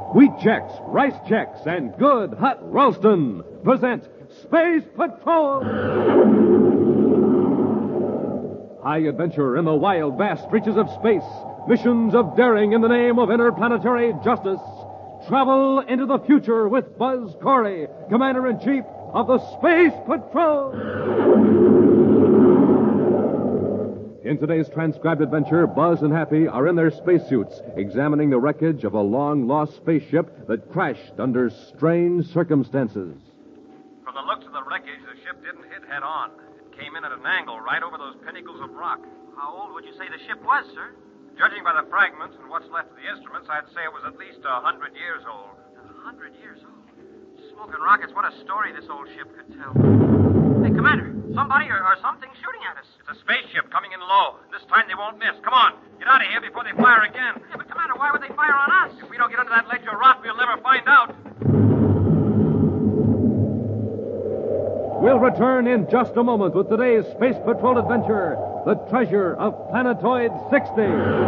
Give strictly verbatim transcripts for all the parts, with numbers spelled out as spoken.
Wheat Checks, Rice Checks, and Good Hot Ralston present Space Patrol! High adventure in the wild, vast reaches of space. Missions of daring in the name of interplanetary justice. Travel into the future with Buzz Corey, Commander-in-Chief of the Space Patrol. In today's transcribed adventure, Buzz and Happy are in their spacesuits, examining the wreckage of a long-lost spaceship that crashed under strange circumstances. From the looks of the wreckage, the ship didn't hit head-on. It came in at an angle right over those pinnacles of rock. How old would you say the ship was, sir? Judging by the fragments and what's left of the instruments, I'd say it was at least a hundred years old. A hundred years old? Smoking rockets, what a story this old ship could tell. Hey, Commander, somebody or, or something shooting at us. It's a spaceship coming in low. This time they won't miss. Come on, get out of here before they fire again. Yeah, but Commander, why would they fire on us? If we don't get under that ledge of rock, we'll never find out. We'll return in just a moment with today's Space Patrol adventure, The Treasure of Planetoid sixty.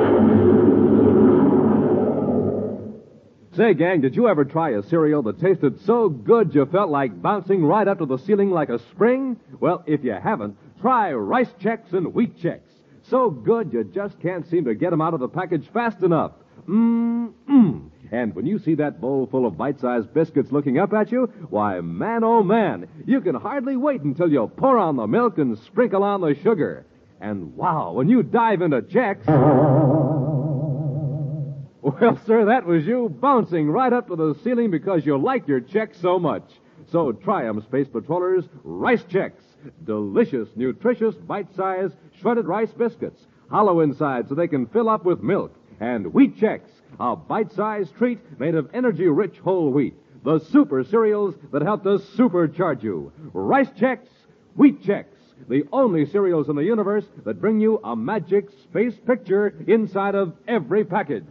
Say, gang, did you ever try a cereal that tasted so good you felt like bouncing right up to the ceiling like a spring? Well, if you haven't, try Rice Checks and Wheat Checks. So good you just can't seem to get them out of the package fast enough. Mmm-mmm. And when you see that bowl full of bite-sized biscuits looking up at you, why, man, oh, man, you can hardly wait until you pour on the milk and sprinkle on the sugar. And, wow, when you dive into Checks... Well, sir, that was you bouncing right up to the ceiling because you like your Checks so much. So try 'em, Space Patrollers, Rice Checks. Delicious, nutritious, bite-sized, shredded rice biscuits. Hollow inside so they can fill up with milk. And Wheat Checks, a bite-sized treat made of energy-rich whole wheat. The super cereals that help to supercharge you. Rice Checks, Wheat Checks, the only cereals in the universe that bring you a magic space picture inside of every package.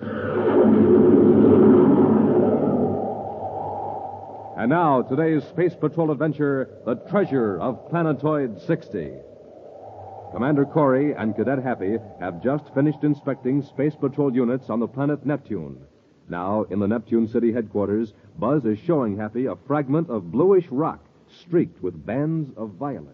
And now, today's Space Patrol adventure, The Treasure of Planetoid sixty. Commander Corey and Cadet Happy have just finished inspecting Space Patrol units on the planet Neptune. Now, in the Neptune City headquarters, Buzz is showing Happy a fragment of bluish rock streaked with bands of violet.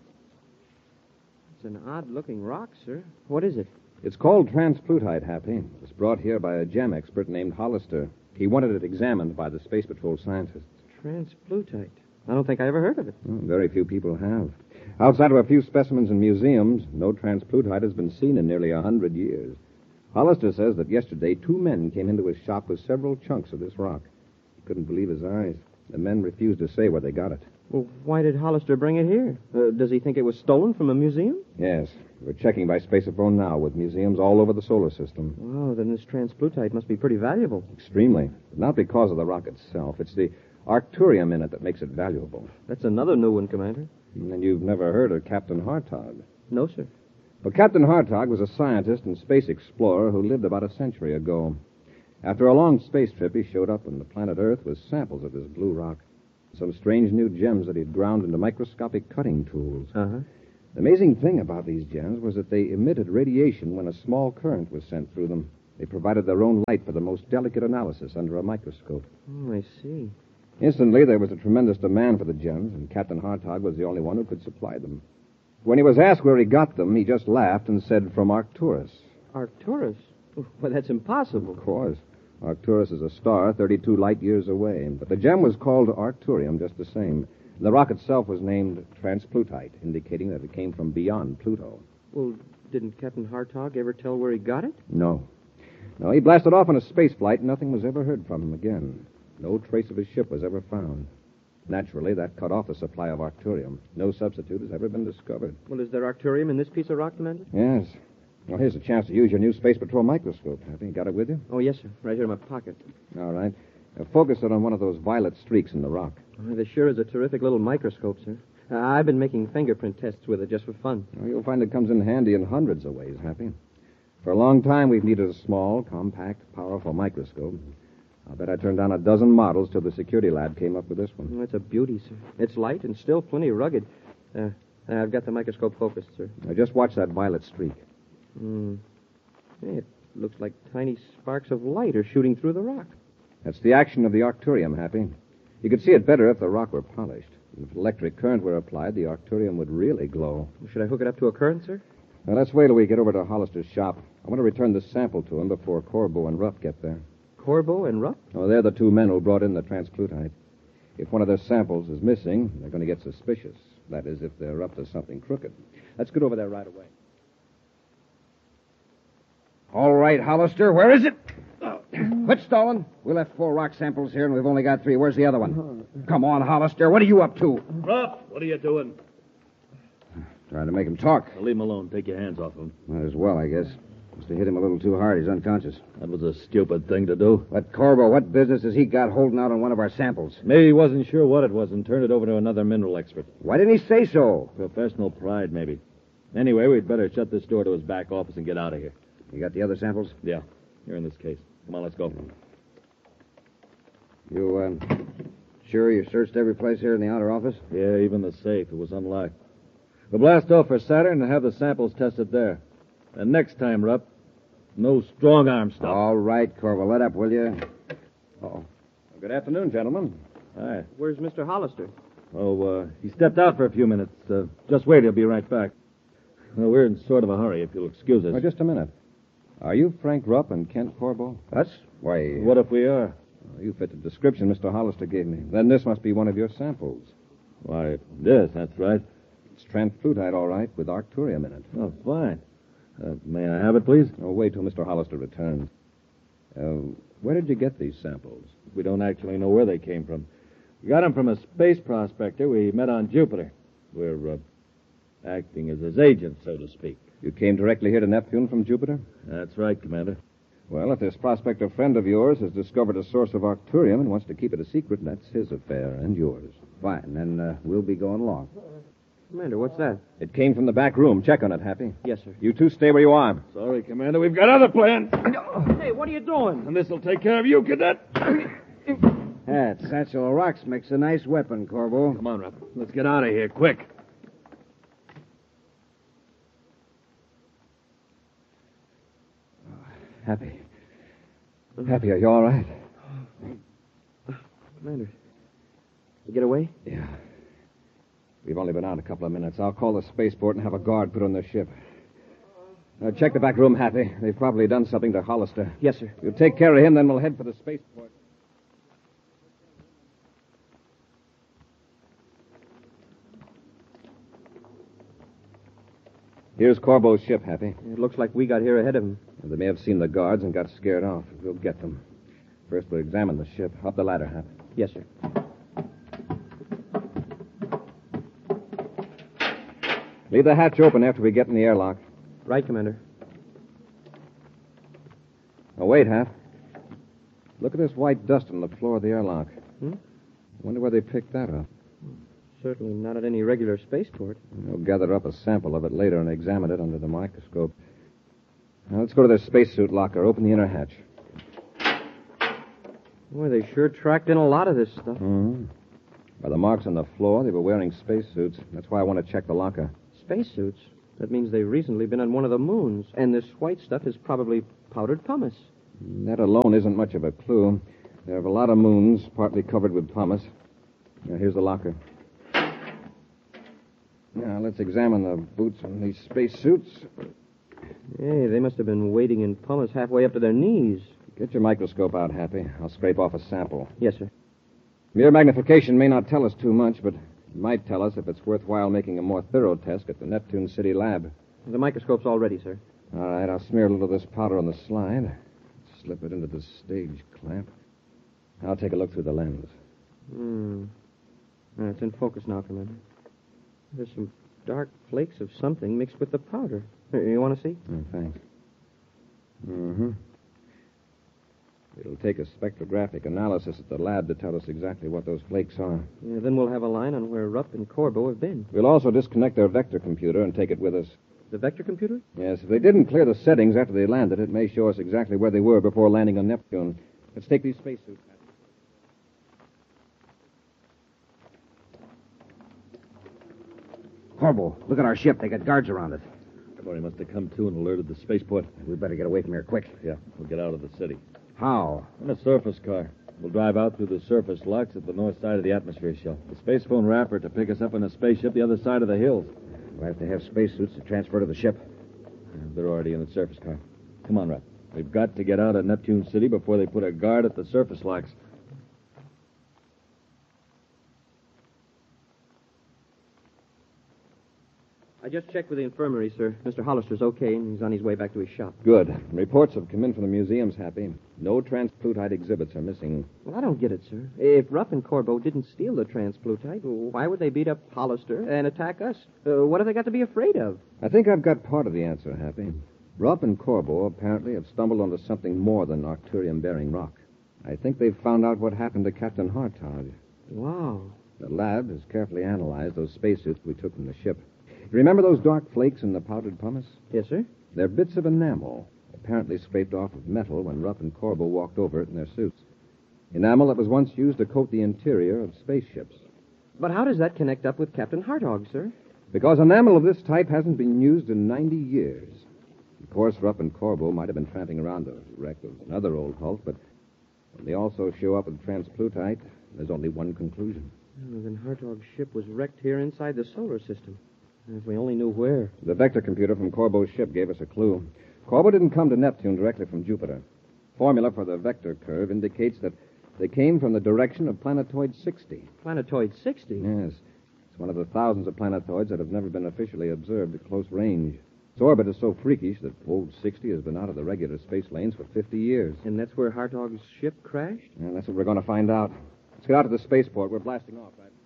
It's an odd-looking rock, sir. What is it? It's called transplutite, Happy. It was brought here by a gem expert named Hollister. He wanted it examined by the Space Patrol scientists. Transplutite? I don't think I ever heard of it. Well, very few people have. Outside of a few specimens in museums, no transplutite has been seen in nearly a hundred years. Hollister says that yesterday two men came into his shop with several chunks of this rock. He couldn't believe his eyes. The men refused to say where they got it. Well, why did Hollister bring it here? Uh, does he think it was stolen from a museum? Yes. We're checking by Spaceophone now with museums all over the solar system. Wow, then this transplutite must be pretty valuable. Extremely. But not because of the rock itself. It's the arcturium in it that makes it valuable. That's another new one, Commander. And you've never heard of Captain Hartog? No, sir. Well, Captain Hartog was a scientist and space explorer who lived about a century ago. After a long space trip, he showed up on the planet Earth with samples of this blue rock. Some strange new gems that he'd ground into microscopic cutting tools. Uh-huh. The amazing thing about these gems was that they emitted radiation when a small current was sent through them. They provided their own light for the most delicate analysis under a microscope. Oh, I see. Instantly, there was a tremendous demand for the gems, and Captain Hartog was the only one who could supply them. When he was asked where he got them, he just laughed and said, from Arcturus. Arcturus? Well, that's impossible. Of course. Arcturus is a star thirty-two light years away, but the gem was called Arcturium just the same. The rock itself was named transplutite, indicating that it came from beyond Pluto. Well, didn't Captain Hartog ever tell where he got it? No. No, he blasted off on a space flight, and nothing was ever heard from him again. No trace of his ship was ever found. Naturally, that cut off the supply of Arcturium. No substitute has ever been discovered. Well, is there Arcturium in this piece of rock, Commander? Yes. Well, here's a chance to use your new Space Patrol microscope. Have you got it with you? Oh, yes, sir. Right here in my pocket. All right. Now, focus it on one of those violet streaks in the rock. Oh, this sure is a terrific little microscope, sir. Uh, I've been making fingerprint tests with it just for fun. Well, you'll find it comes in handy in hundreds of ways, Happy. For a long time, we've needed a small, compact, powerful microscope. I'll bet I turned down a dozen models till the security lab came up with this one. Oh, it's a beauty, sir. It's light and still plenty rugged. Uh, I've got the microscope focused, sir. Now, just watch that violet streak. Hmm. Hey, it looks like tiny sparks of light are shooting through the rock. That's the action of the arcturium, Happy. You could see it better if the rock were polished. If electric current were applied, the arcturium would really glow. Should I hook it up to a current, sir? Now, let's wait till we get over to Hollister's shop. I want to return the sample to him before Corbo and Rupp get there. Corbo and Rupp? Oh, they're the two men who brought in the transplutite. If one of their samples is missing, they're going to get suspicious. That is, if they're up to something crooked. Let's get over there right away. All right, Hollister, where is it? Quit stalling. We left four rock samples here, and we've only got three. Where's the other one? Come on, Hollister. What are you up to? Rupp, what are you doing? Trying to make him talk. Now, leave him alone. Take your hands off him. Might as well, I guess. Must have hit him a little too hard. He's unconscious. That was a stupid thing to do. But, Corbo, what business has he got holding out on one of our samples? Maybe he wasn't sure what it was and turned it over to another mineral expert. Why didn't he say so? Professional pride, maybe. Anyway, we'd better shut this door to his back office and get out of here. You got the other samples? Yeah, here in this case. Come on, let's go. You, uh, sure you searched every place here in the outer office? Yeah, even the safe. It was unlocked. We'll blast off for Saturn and have the samples tested there. And next time, Rupp, no strong arm stuff. All right, Corvo. Let up, will you? Oh. Good afternoon, gentlemen. Hi. Where's Mister Hollister? Oh, uh, he stepped out for a few minutes. Uh, just wait, he'll be right back. Well, we're in sort of a hurry, if you'll excuse us. Oh, just a minute. Are you Frank Rupp and Kent Corbo? Us? Why... What if we are? Oh, you fit the description Mister Hollister gave me. Then this must be one of your samples. Why, yes, that's right. It's transplutite, all right, with arcturium in it. Oh, fine. Uh, may I have it, please? Oh, wait till Mister Hollister returns. Uh, where did you get these samples? We don't actually know where they came from. We got them from a space prospector we met on Jupiter. We're uh, acting as his agent, so to speak. You came directly here to Neptune from Jupiter? That's right, Commander. Well, if this prospector friend of yours has discovered a source of arcturium and wants to keep it a secret, that's his affair and yours. Fine, then uh, we'll be going along. Commander, what's that? It came from the back room. Check on it, Happy. Yes, sir. You two stay where you are. Sorry, Commander. We've got other plans. Hey, what are you doing? And this'll take care of you, cadet. That satchel of rocks makes a nice weapon, Corbo. Come on, Rupp. Let's get out of here, quick. Happy. Happy, are you all right? Commander, you get away? Yeah. We've only been out a couple of minutes. I'll call the spaceport and have a guard put on the ship. Now, check the back room, Happy. They've probably done something to Hollister. Yes, sir. You take care of him, then we'll head for the spaceport. Here's Corbo's ship, Happy. It looks like we got here ahead of him. They may have seen the guards and got scared off. We'll get them. First, we'll examine the ship. Up the ladder, Happy. Yes, sir. Leave the hatch open after we get in the airlock. Right, Commander. Now, wait, Hap. Look at this white dust on the floor of the airlock. Hmm? I wonder where they picked that up. Certainly not at any regular spaceport. We'll gather up a sample of it later and examine it under the microscope. Now, let's go to their spacesuit locker. Open the inner hatch. Boy, they sure tracked in a lot of this stuff. Mm-hmm. By the marks on the floor, they were wearing spacesuits. That's why I want to check the locker. Spacesuits? That means they've recently been on one of the moons. And this white stuff is probably powdered pumice. That alone isn't much of a clue. There are a lot of moons, partly covered with pumice. Now, here's the locker. Now, let's examine the boots on these spacesuits. Hey, they must have been wading in pumice halfway up to their knees. Get your microscope out, Happy. I'll scrape off a sample. Yes, sir. Mere magnification may not tell us too much, but it might tell us if it's worthwhile making a more thorough test at the Neptune City lab. The microscope's all ready, sir. All right, I'll smear a little of this powder on the slide. Slip it into the stage clamp. I'll take a look through the lens. Hmm. Ah, it's in focus now, Commander. There's some dark flakes of something mixed with the powder. Here, you want to see? Oh, thanks. Mm-hmm. It'll take a spectrographic analysis at the lab to tell us exactly what those flakes are. Yeah, then we'll have a line on where Rupp and Corbo have been. We'll also disconnect their vector computer and take it with us. The vector computer? Yes, if they didn't clear the settings after they landed, it may show us exactly where they were before landing on Neptune. Let's take these spacesuits. Corbo, look at our ship. They got guards around it. Somebody must have come to and alerted the spaceport. We better get away from here quick. Yeah, we'll get out of the city. How? In a surface car. We'll drive out through the surface locks at the north side of the atmosphere shelf. The space phone wrapper to pick us up in a spaceship the other side of the hills. We'll have to have spacesuits to transfer to the ship. Uh, They're already in the surface car. Come on, Rap. We've got to get out of Neptune City before they put a guard at the surface locks. I just checked with the infirmary, sir. Mister Hollister's okay, and he's on his way back to his shop. Good. Reports have come in from the museums, Happy. No transplutite exhibits are missing. Well, I don't get it, sir. If Rupp and Corbo didn't steal the transplutite, why would they beat up Hollister and attack us? Uh, what have they got to be afraid of? I think I've got part of the answer, Happy. Rupp and Corbo apparently have stumbled onto something more than Arcturium-bearing rock. I think they've found out what happened to Captain Hartog. Wow. The lab has carefully analyzed those spacesuits we took from the ship. Remember those dark flakes in the powdered pumice? Yes, sir. They're bits of enamel, apparently scraped off of metal when Rupp and Corbo walked over it in their suits. Enamel that was once used to coat the interior of spaceships. But how does that connect up with Captain Hartog, sir? Because enamel of this type hasn't been used in ninety years. Of course, Rupp and Corbo might have been tramping around the wreck of another old hulk, but when they also show up with transplutite, there's only one conclusion. Well, then Hartog's ship was wrecked here inside the solar system. If we only knew where. The vector computer from Corbo's ship gave us a clue. Corbo didn't come to Neptune directly from Jupiter. Formula for the vector curve indicates that they came from the direction of planetoid sixty. Planetoid sixty? Yes. It's one of the thousands of planetoids that have never been officially observed at close range. Its orbit is so freakish that old sixty has been out of the regular space lanes for fifty years. And that's where Hartog's ship crashed? And that's what we're going to find out. Let's get out to the spaceport. We're blasting off, right?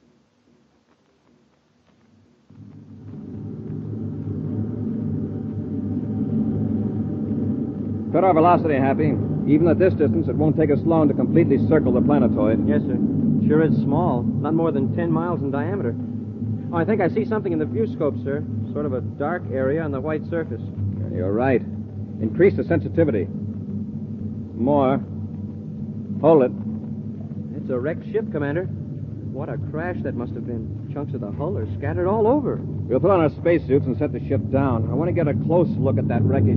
Cut our velocity, Happy. Even at this distance, it won't take us long to completely circle the planetoid. Yes, sir. Sure is small. Not more than ten miles in diameter. Oh, I think I see something in the viewscope, sir. Sort of a dark area on the white surface. You're right. Increase the sensitivity. More. Hold it. It's a wrecked ship, Commander. What a crash that must have been. Chunks of the hull are scattered all over. We'll put on our spacesuits and set the ship down. I want to get a close look at that wreckage.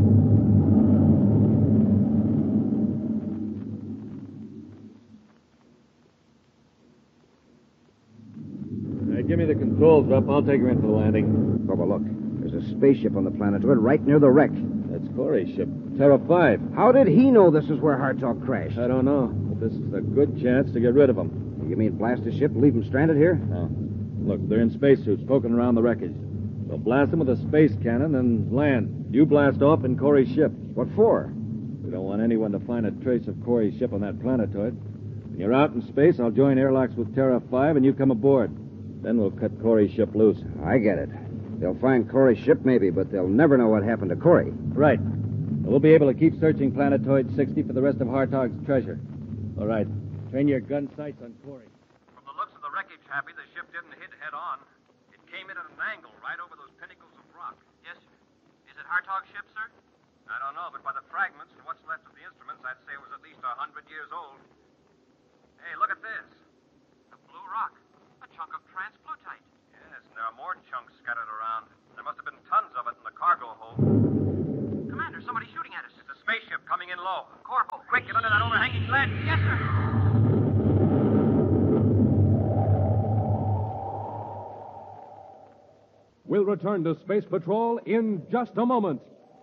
Give me the controls, Rupp. I'll take her in for the landing. Corbo, look. There's a spaceship on the planetoid right near the wreck. That's Corey's ship, Terra five. How did he know this is where Hartog crashed? I don't know, but this is a good chance to get rid of him. You mean blast the ship and leave him stranded here? No. Look, they're in spacesuits poking around the wreckage. We'll blast them with a space cannon and land. You blast off in Corey's ship. What for? We don't want anyone to find a trace of Corey's ship on that planetoid. When you're out in space, I'll join airlocks with Terra five and you come aboard. Then we'll cut Corey's ship loose. I get it. They'll find Corey's ship, maybe, but they'll never know what happened to Corey. Right. We'll be able to keep searching planetoid sixty for the rest of Hartog's treasure. All right. Train your gun sights on Corey. From the looks of the wreckage, Happy, the ship didn't hit head on. It came in at an angle right over those pinnacles of rock. Yes, sir. Is it Hartog's ship, sir? I don't know, but by the fragments and what's left of the instruments, I'd say it was at least a hundred years old. Hey, look at this. A blue rock. A chunk of transplutite. Yes, and there are more chunks scattered around. There must have been tons of it in the cargo hold. Commander, somebody's shooting at us. It's a spaceship coming in low. Corporal, Quick, get under that overhanging ledge. Yes, sir. We'll return to Space Patrol in just a moment.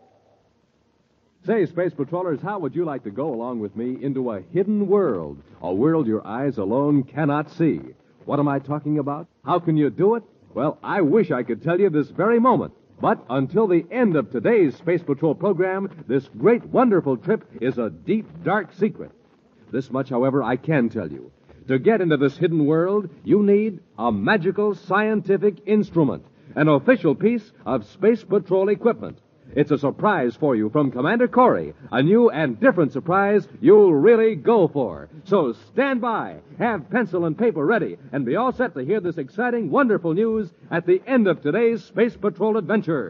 Say, Space Patrollers, how would you like to go along with me into a hidden world, a world your eyes alone cannot see? What am I talking about? How can you do it? Well, I wish I could tell you this very moment. But until the end of today's Space Patrol program, this great, wonderful trip is a deep, dark secret. This much, however, I can tell you. To get into this hidden world, you need a magical scientific instrument, an official piece of Space Patrol equipment. It's a surprise for you from Commander Corey, a new and different surprise you'll really go for. So stand by, have pencil and paper ready, and be all set to hear this exciting, wonderful news at the end of today's Space Patrol adventure.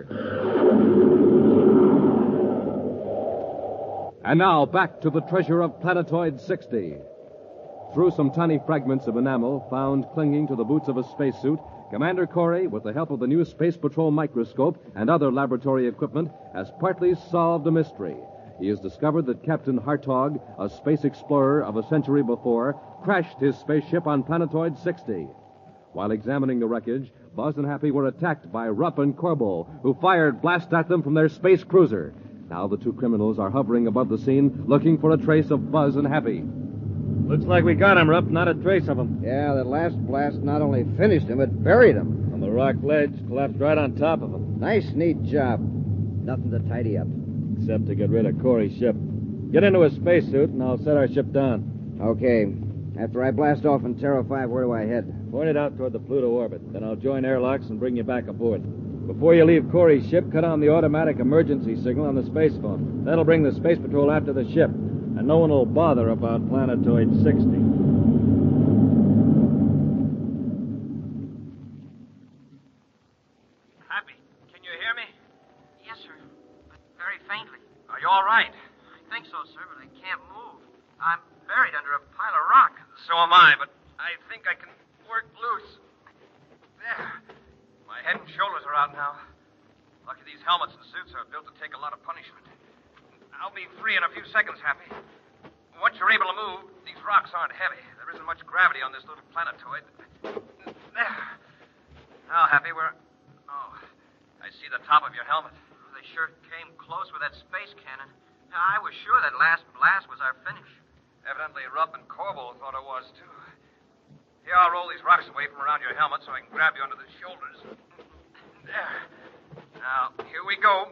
And now back to the treasure of Planetoid sixty. Through some tiny fragments of enamel found clinging to the boots of a spacesuit, Commander Corey, with the help of the new Space Patrol microscope and other laboratory equipment, has partly solved a mystery. he has discovered that Captain Hartog, a space explorer of a century before, crashed his spaceship on planetoid sixty. While examining the wreckage, Buzz and Happy were attacked by Rupp and Corbo, who fired blasts at them from their space cruiser. Now the two criminals are hovering above the scene, looking for a trace of Buzz and Happy. Looks like we got him, Rupp. Not a trace of him. Yeah, that last blast not only finished him, it buried him. On the rock ledge, collapsed right on top of him. Nice, neat job. Nothing to tidy up. Except to get rid of Corey's ship. Get into a spacesuit, and I'll set our ship down. Okay. After I blast off in Terra five, where do I head? Point it out toward the Pluto orbit. Then I'll join airlocks and bring you back aboard. Before you leave Corey's ship, cut on the automatic emergency signal on the space phone. That'll bring the space patrol after the ship, and no one will bother about planetoid sixty. Happy, can you hear me? Yes, sir, but very faintly. Are you all right? I think so, sir, but I can't move. I'm buried under a pile of rock. So am I, but I think I can work loose. There. My head and shoulders are out now. Lucky these helmets and suits are built to take a lot of punishment. I'll be free in a few seconds, Happy. Once you're able to move, these rocks aren't heavy. There isn't much gravity on this little planetoid. There. Now, Happy, we're... Oh, I see the top of your helmet. They sure came close with that space cannon. I was sure that last blast was our finish. Evidently, Rupp and Corbo thought it was, too. Here, I'll roll these rocks away from around your helmet so I can grab you under the shoulders. There. Now, here we go.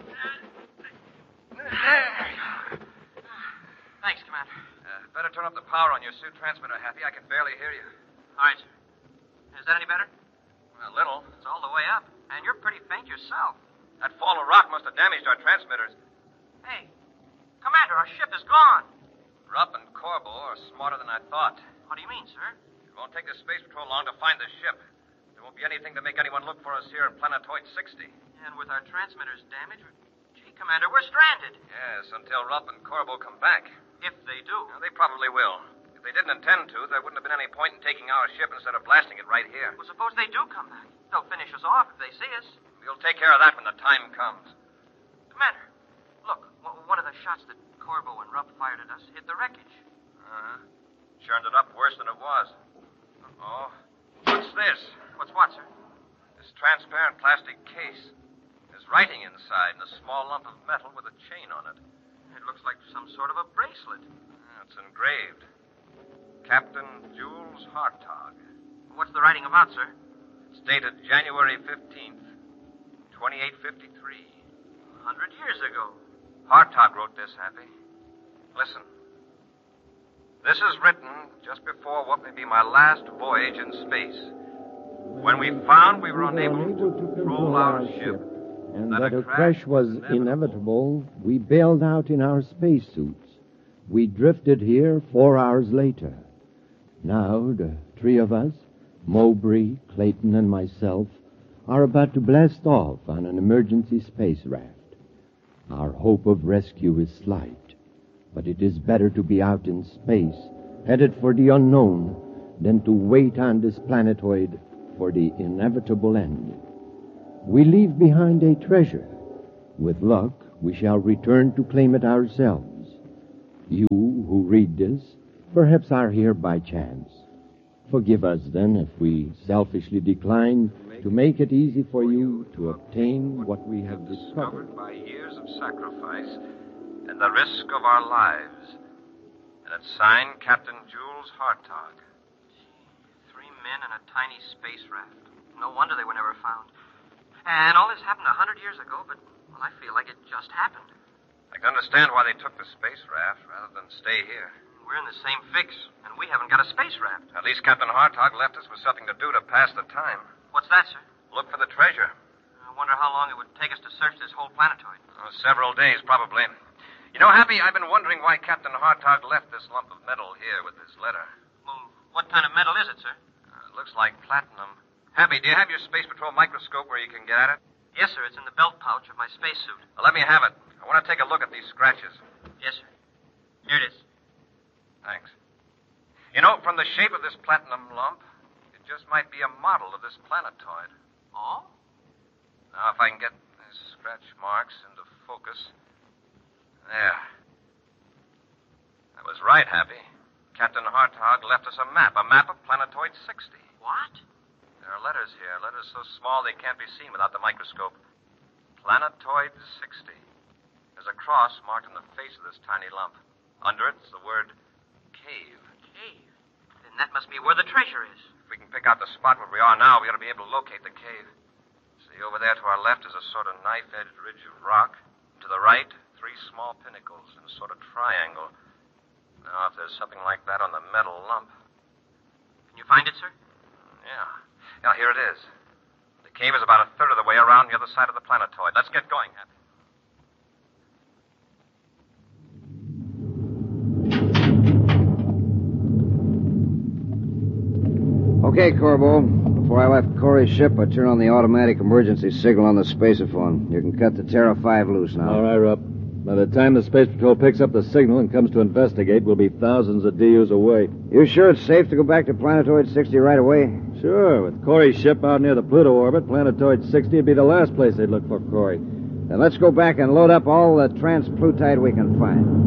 Thanks, Commander. Uh, better turn up the power on your suit transmitter, Happy. I can barely hear you. All right, sir. Is that any better? A little. It's all the way up. And you're pretty faint yourself. That fall of rock must have damaged our transmitters. Hey, Commander, our ship is gone. Rupp and Corbo are smarter than I thought. What do you mean, sir? It won't take the Space Patrol long to find the ship. There won't be anything to make anyone look for us here in planetoid sixty. And with our transmitters damaged, gee, Commander, we're stranded. Yes, until Rupp and Corbo come back. If they do. Well, they probably will. If they didn't intend to, there wouldn't have been any point in taking our ship instead of blasting it right here. Well, suppose they do come back. They'll finish us off if they see us. We'll take care of that when the time comes. Commander, look, one of the shots that Corbo and Rupp fired at us hit the wreckage. Uh-huh. Churned it up worse than it was. Oh, what's this? What's what, sir? This transparent plastic case. There's writing inside and a small lump of metal with a chain on it. It looks like some sort of a bracelet. Uh, it's engraved. Captain Jules Hartog. What's the writing about, sir? It's dated January fifteenth, twenty-eight fifty-three. A hundred years ago. Hartog wrote this, Happy. Listen. This is written just before what may be my last voyage in space. When we found we were unable to control our ship, and that a crash was inevitable, we bailed out in our spacesuits. We drifted here four hours later. Now, the three of us, Mowbray, Clayton, and myself, are about to blast off on an emergency space raft. Our hope of rescue is slight, but it is better to be out in space, headed for the unknown, than to wait on this planetoid for the inevitable end. We leave behind a treasure. With luck, we shall return to claim it ourselves. You who read this perhaps are here by chance. Forgive us, then, if we selfishly decline to make it easy for you to obtain what we have discovered by years of sacrifice and the risk of our lives. And it's signed Captain Jules Hartog. Three men in a tiny space raft. No wonder they were never found. And all this happened a hundred years ago, but, well, I feel like it just happened. I can understand why they took the space raft rather than stay here. We're in the same fix, and we haven't got a space raft. At least Captain Hartog left us with something to do to pass the time. What's that, sir? Look for the treasure. I wonder how long it would take us to search this whole planetoid. Oh, several days, probably. You know, Happy, I've been wondering why Captain Hartog left this lump of metal here with his letter. Well, what kind of metal is it, sir? Uh, it looks like platinum. Happy, do you have your Space Patrol microscope where you can get at it? Yes, sir. It's in the belt pouch of my spacesuit. Well, let me have it. I want to take a look at these scratches. Yes, sir. Here it is. Thanks. You know, from the shape of this platinum lump, it just might be a model of this planetoid. Oh? Now, if I can get these scratch marks into focus. There. I was right, Happy. Captain Hartog left us a map, a map of Planetoid sixty. What? There are letters here, letters so small they can't be seen without the microscope. Planetoid sixty. There's a cross marked on the face of this tiny lump. Under it's the word cave. Cave? Then that must be where the treasure is. If we can pick out the spot where we are now, we ought to be able to locate the cave. See, over there to our left is a sort of knife-edged ridge of rock. To the right, three small pinnacles in a sort of triangle. Now, if there's something like that on the metal lump. Can you find it, sir? Yeah. Yeah, here it is. The cave is about a third of the way around the other side of the planetoid. Let's get going, Happy. Okay, Corbo. Before I left Corey's ship, I turned on the automatic emergency signal on the spaceophone. You can cut the Terra five loose now. All right, Rupp. By the time the Space Patrol picks up the signal and comes to investigate, we'll be thousands of D Us away. You sure it's safe to go back to Planetoid sixty right away? Sure. With Corey's ship out near the Pluto orbit, Planetoid sixty would be the last place they'd look for Corey. Then let's go back and load up all the transplutite we can find.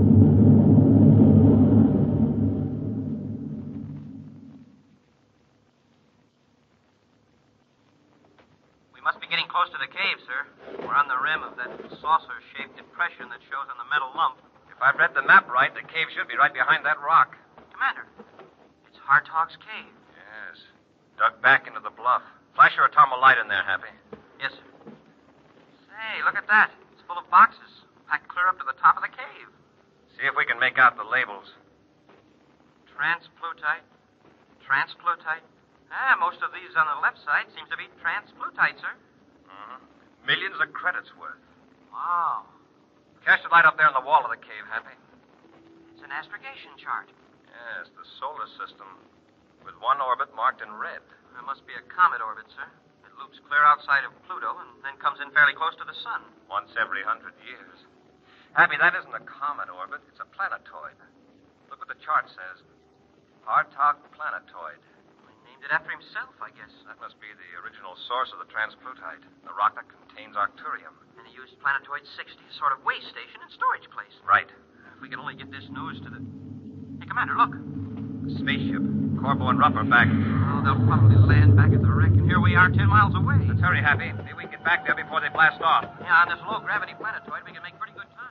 Getting close to the cave, sir. We're on the rim of that saucer-shaped depression that shows on the metal lump. If I've read the map right, the cave should be right behind that rock. Commander, it's Hartog's cave. Yes. Dug back into the bluff. Flash your atomo light in there, Happy. Yes, sir. Say, look at that. It's full of boxes, packed clear up to the top of the cave. See if we can make out the labels. Transplutite. Transplutite. Ah, most of these on the left side seems to be transplutite, sir. Millions of credits worth. Wow. Cash the light up there on the wall of the cave, Happy. It's an astrogation chart. Yes, the solar system, with one orbit marked in red. It must be a comet orbit, sir. It loops clear outside of Pluto and then comes in fairly close to the sun. Once every hundred years. Happy, that isn't a comet orbit. It's a planetoid. Look what the chart says. Hartog Planetoid. Named it after himself, I guess. That must be the original source of the transplutite, the rock that contains arcturium. And he used Planetoid sixty, a sort of way station and storage place. Right. If we can only get this news to the... Hey, Commander, look. The spaceship. Corbo and Rupp are back. Oh, they'll probably land back at the wreck, and here we are ten miles away. Let's hurry, Happy. Maybe we can get back there before they blast off. Yeah, on this low-gravity planetoid, we can make pretty good time.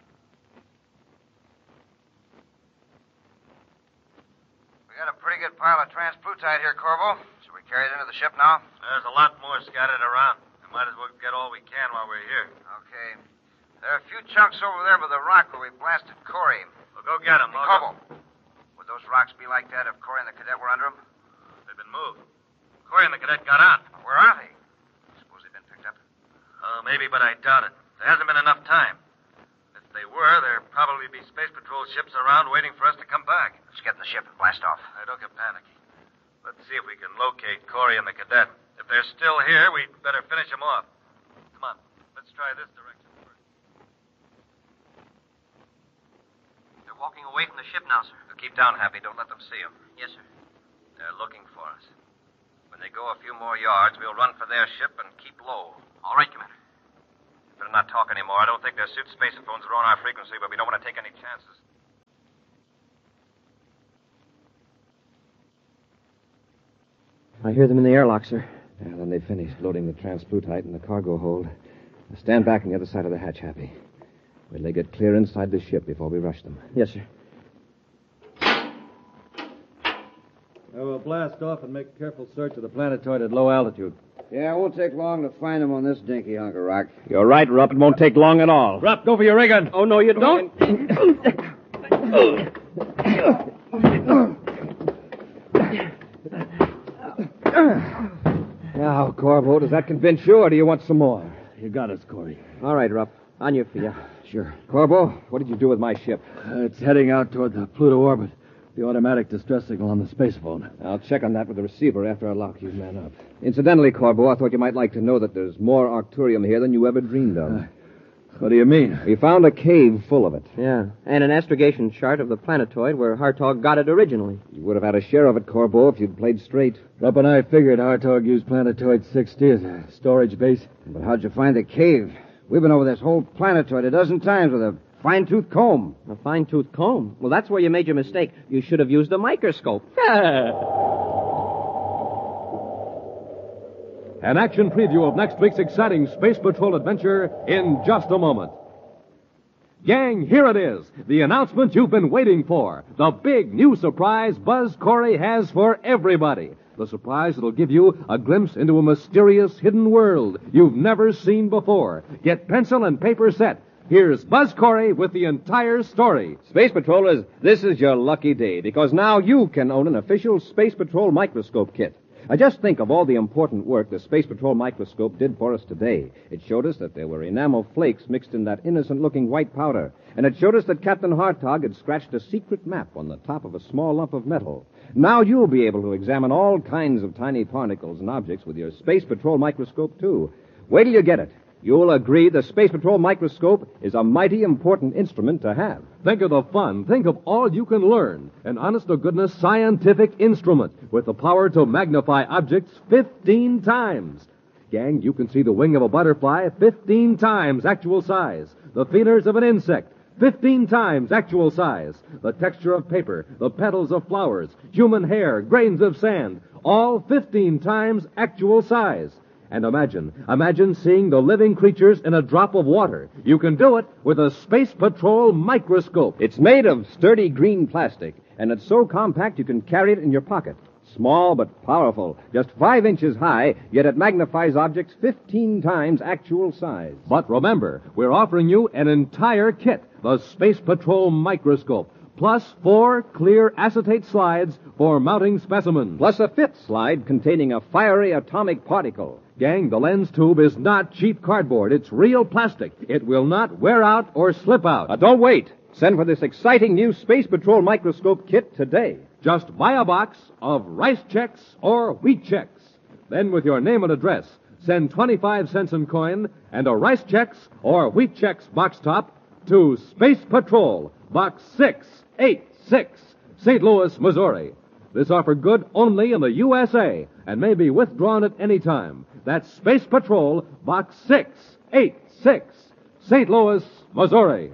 We got a pretty good pile of transplutite here, Corbo. Should we carry it into the ship now? There's a lot more scattered around. We might as well get all we can while we're here. Okay. There are a few chunks over there by the rock where we blasted Corey. We'll go get them. Hey, Corbo, would those rocks be like that if Corey and the cadet were under them? They've been moved. Corey and the cadet got out. Where are they? Suppose they've been picked up? Oh, maybe, but I doubt it. There hasn't been enough time. If they were, there'd probably be Space Patrol ships around waiting for us to come back. Let's get in the ship and blast off. Now, don't get panicky. Let's see if we can locate Corey and the cadet. If they're still here, we'd better finish them off. Come on. Let's try this direction first. They're walking away from the ship now, sir. So keep down, Happy. Don't let them see you. Yes, sir. They're looking for us. When they go a few more yards, we'll run for their ship and keep low. All right, Commander. Better not talk anymore. I don't think their suit spacephones are on our frequency, but we don't want to take any chances. I hear them in the airlock, sir. Yeah, then they finished loading the transplutite in the cargo hold. Now stand back on the other side of the hatch, Happy. We'll let get clear inside the ship before we rush them. Yes, sir. Now we'll blast off and make a careful search of the planetoid at low altitude. Yeah, it won't take long to find them on this dinky hunk of rock. You're right, Rupp. It won't take long at all. Rupp, go for your ray gun. Oh, no, you don't. Now, Corbo, does that convince you, or do you want some more? You got us, Corey. All right, Rupp. On your feet. Yeah, sure. Corbo, what did you do with my ship? Uh, it's heading out toward the Pluto orbit. The automatic distress signal on the space phone. I'll check on that with the receiver after I lock you men up. Incidentally, Corbo, I thought you might like to know that there's more arcturium here than you ever dreamed of. Uh, what do you mean? We found a cave full of it. Yeah, and an astrogation chart of the planetoid where Hartog got it originally. You would have had a share of it, Corbo, if you'd played straight. Rupp and I figured Hartog used Planetoid sixty as a storage base. But how'd you find the cave? We've been over this whole planetoid a dozen times with a Fine-tooth comb. A fine-tooth comb? Well, that's where you made your mistake. You should have used a microscope. An action preview of next week's exciting Space Patrol adventure in just a moment. Gang, here it is. The announcement you've been waiting for. The big new surprise Buzz Corey has for everybody. The surprise that'll give you a glimpse into a mysterious hidden world you've never seen before. Get pencil and paper set. Here's Buzz Corey with the entire story. Space Patrollers, this is your lucky day, because now you can own an official Space Patrol microscope kit. Now, just think of all the important work the Space Patrol microscope did for us today. It showed us that there were enamel flakes mixed in that innocent-looking white powder. And it showed us that Captain Hartog had scratched a secret map on the top of a small lump of metal. Now you'll be able to examine all kinds of tiny particles and objects with your Space Patrol microscope, too. Wait till you get it. You'll agree the Space Patrol microscope is a mighty important instrument to have. Think of the fun. Think of all you can learn. An honest-to-goodness scientific instrument with the power to magnify objects fifteen times. Gang, you can see the wing of a butterfly fifteen times actual size. The feelers of an insect, fifteen times actual size. The texture of paper, the petals of flowers, human hair, grains of sand, all fifteen times actual size. And imagine, imagine seeing the living creatures in a drop of water. You can do it with a Space Patrol microscope. It's made of sturdy green plastic, and it's so compact you can carry it in your pocket. Small but powerful, just five inches high, yet it magnifies objects fifteen times actual size. But remember, we're offering you an entire kit, the Space Patrol microscope, plus four clear acetate slides for mounting specimens. Plus a fifth slide containing a fiery atomic particle. Gang, the lens tube is not cheap cardboard. It's real plastic. It will not wear out or slip out. Uh, don't wait. Send for this exciting new Space Patrol microscope kit today. Just buy a box of rice checks or wheat checks. Then with your name and address, send twenty-five cents in coin and a rice checks or wheat checks box top to Space Patrol, Box six eighty-six, Saint Louis, Missouri. This offer good only in the U S A and may be withdrawn at any time. That's Space Patrol, Box six eighty-six, Saint Louis, Missouri.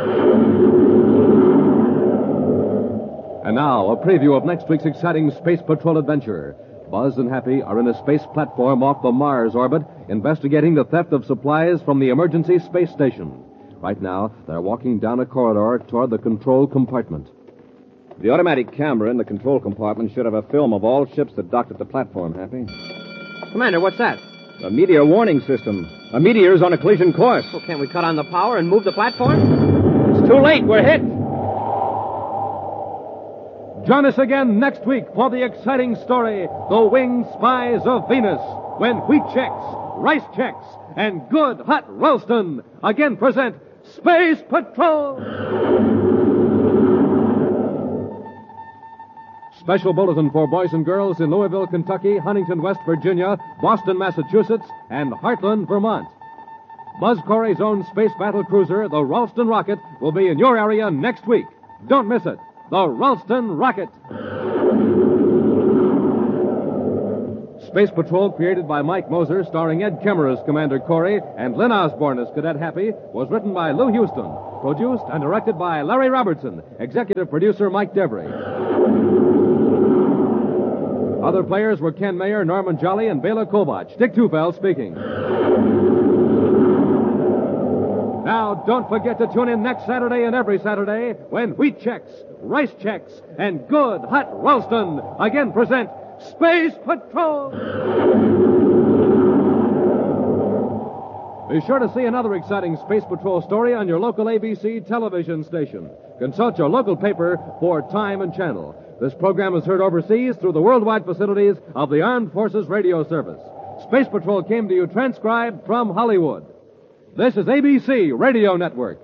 And now, a preview of next week's exciting Space Patrol adventure. Buzz and Happy are in a space platform off the Mars orbit, investigating the theft of supplies from the emergency space station. Right now, they're walking down a corridor toward the control compartment. The automatic camera in the control compartment should have a film of all ships that docked at the platform, Happy. Commander, what's that? A meteor warning system. A meteor's on a collision course. Well, can't we cut on the power and move the platform? It's too late. We're hit. Join us again next week for the exciting story, The Winged Spies of Venus, when Wheat Checks, Rice Checks, and Good Hot Ralston again present Space Patrol! Special bulletin for boys and girls in Louisville, Kentucky, Huntington, West Virginia, Boston, Massachusetts, and Heartland, Vermont. Buzz Corey's own space battle cruiser, the Ralston Rocket, will be in your area next week. Don't miss it. The Ralston Rocket. Space Patrol, created by Mike Moser, starring Ed Kemmer as Commander Corey and Lynn Osborne as Cadet Happy, was written by Lou Houston, produced and directed by Larry Robertson, executive producer Mike Devery. Other players were Ken Mayer, Norman Jolly, and Bela Kovach. Dick Tufel speaking. Now, don't forget to tune in next Saturday and every Saturday when Wheat Checks, Rice Checks, and Good Hot Ralston again present Space Patrol! Be sure to see another exciting Space Patrol story on your local A B C television station. Consult your local paper for time and channel. This program is heard overseas through the worldwide facilities of the Armed Forces Radio Service. Space Patrol came to you transcribed from Hollywood. This is A B C Radio Network.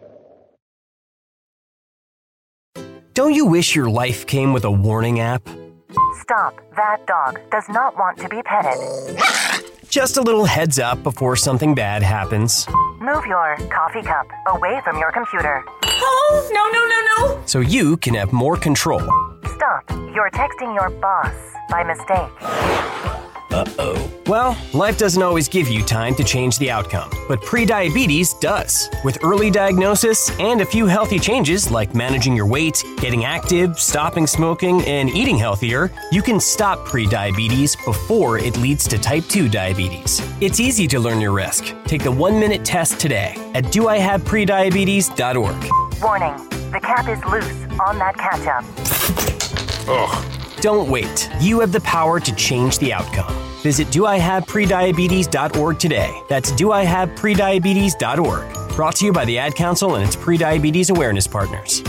Don't you wish your life came with a warning app? Stop. That dog does not want to be petted. Just a little heads up before something bad happens. Move your coffee cup away from your computer. Oh, no, no, no, no. So you can have more control. Stop. You're texting your boss by mistake. Uh-oh. Well, life doesn't always give you time to change the outcome, but prediabetes does. With early diagnosis and a few healthy changes like managing your weight, getting active, stopping smoking, and eating healthier, you can stop prediabetes before it leads to type two diabetes. It's easy to learn your risk. Take the one-minute test today at do I have prediabetes dot org. Warning, the cap is loose on that ketchup. Ugh. Don't wait. You have the power to change the outcome. Visit do I have prediabetes dot org today. That's do I have prediabetes dot org. Brought to you by the Ad Council and its prediabetes awareness partners.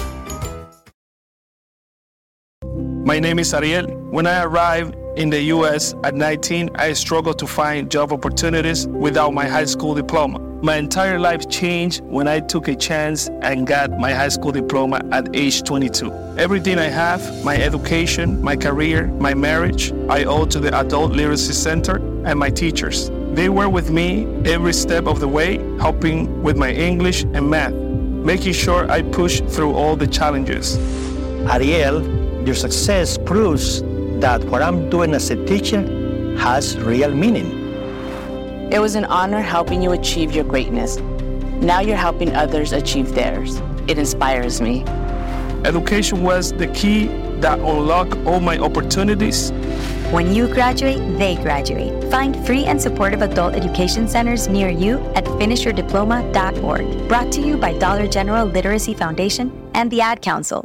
My name is Ariel. When I arrived in the U S at nineteen, I struggled to find job opportunities without my high school diploma. My entire life changed when I took a chance and got my high school diploma at age twenty-two. Everything I have, my education, my career, my marriage, I owe to the Adult Literacy Center and my teachers. They were with me every step of the way, helping with my English and math, making sure I pushed through all the challenges. Ariel, your success proves that what I'm doing as a teacher has real meaning. It was an honor helping you achieve your greatness. Now you're helping others achieve theirs. It inspires me. Education was the key that unlocked all my opportunities. When you graduate, they graduate. Find free and supportive adult education centers near you at finish your diploma dot org. Brought to you by Dollar General Literacy Foundation and the Ad Council.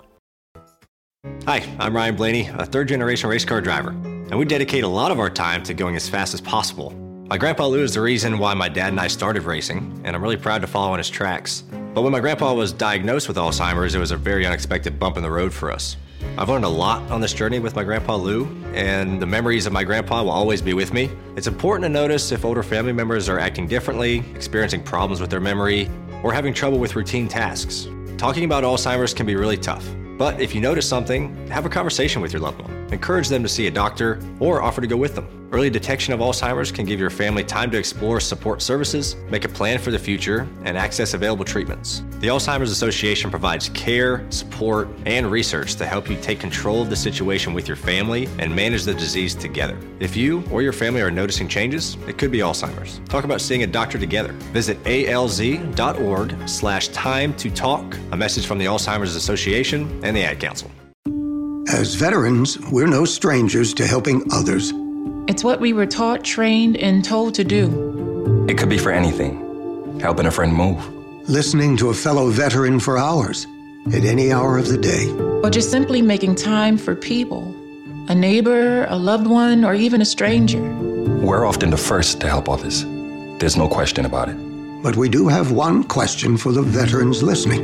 Hi, I'm Ryan Blaney, a third-generation race car driver, and we dedicate a lot of our time to going as fast as possible. My grandpa Lou is the reason why my dad and I started racing, and I'm really proud to follow in his tracks. But when my grandpa was diagnosed with Alzheimer's, it was a very unexpected bump in the road for us. I've learned a lot on this journey with my grandpa Lou, and the memories of my grandpa will always be with me. It's important to notice if older family members are acting differently, experiencing problems with their memory, or having trouble with routine tasks. Talking about Alzheimer's can be really tough. But if you notice something, have a conversation with your loved one. Encourage them to see a doctor or offer to go with them. Early detection of Alzheimer's can give your family time to explore support services, make a plan for the future, and access available treatments. The Alzheimer's Association provides care, support, and research to help you take control of the situation with your family and manage the disease together. If you or your family are noticing changes, it could be Alzheimer's. Talk about seeing a doctor together. Visit A L Z dot org slash time to talk. A message from the Alzheimer's Association and the Ad Council. As veterans, we're no strangers to helping others. It's what we were taught, trained, and told to do. It could be for anything. Helping a friend move. Listening to a fellow veteran for hours, at any hour of the day. Or just simply making time for people. A neighbor, a loved one, or even a stranger. We're often the first to help others. There's no question about it. But we do have one question for the veterans listening.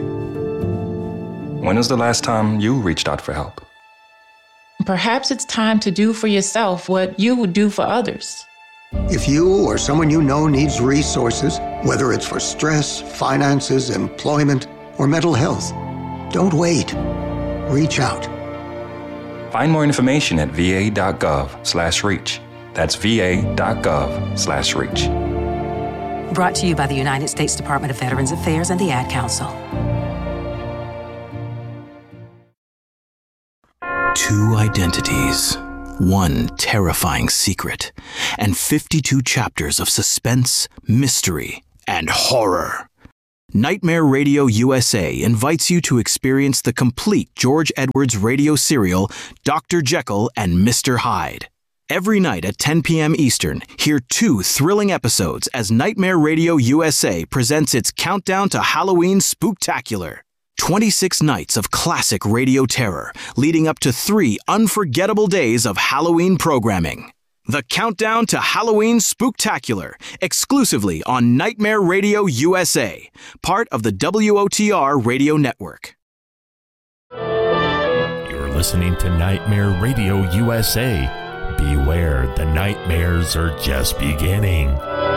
When was the last time you reached out for help? Perhaps it's time to do for yourself what you would do for others. If you or someone you know needs resources, whether it's for stress, finances, employment, or mental health, don't wait. Reach out. Find more information at V A dot gov slash reach. That's V A dot gov slash reach. Brought to you by the United States Department of Veterans Affairs and the Ad Council. Two identities, one terrifying secret, and fifty-two chapters of suspense, mystery, and horror. Nightmare Radio U S A invites you to experience the complete George Edwards radio serial, Doctor Jekyll and Mister Hyde. Every night at ten p.m. Eastern, hear two thrilling episodes as Nightmare Radio U S A presents its Countdown to Halloween Spooktacular. twenty-six nights of classic radio terror, leading up to three unforgettable days of Halloween programming. The Countdown to Halloween Spooktacular, exclusively on Nightmare Radio U S A, part of the W O T R Radio Network. You're listening to Nightmare Radio U S A. Beware, the nightmares are just beginning.